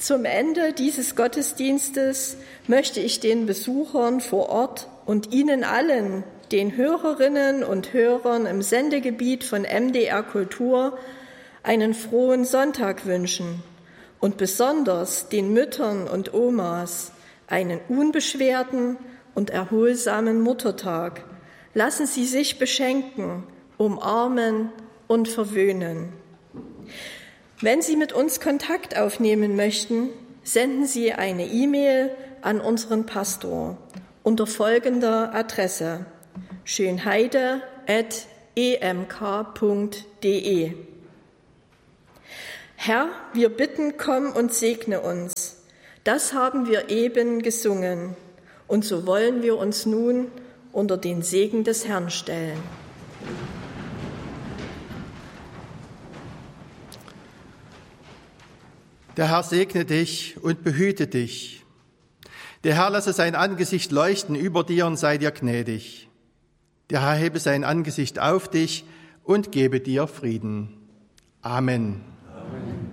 Zum Ende dieses Gottesdienstes möchte ich den Besuchern vor Ort und Ihnen allen, den Hörerinnen und Hörern im Sendegebiet von MDR Kultur, einen frohen Sonntag wünschen und besonders den Müttern und Omas einen unbeschwerten und erholsamen Muttertag. Lassen Sie sich beschenken, umarmen und verwöhnen. Wenn Sie mit uns Kontakt aufnehmen möchten, senden Sie eine E-Mail an unseren Pastor unter folgender Adresse: schönheide@emk.de. Herr, wir bitten, komm und segne uns. Das haben wir eben gesungen. Und so wollen wir uns nun unter den Segen des Herrn stellen. Der Herr segne dich und behüte dich. Der Herr lasse sein Angesicht leuchten über dir und sei dir gnädig. Der Herr hebe sein Angesicht auf dich und gebe dir Frieden. Amen.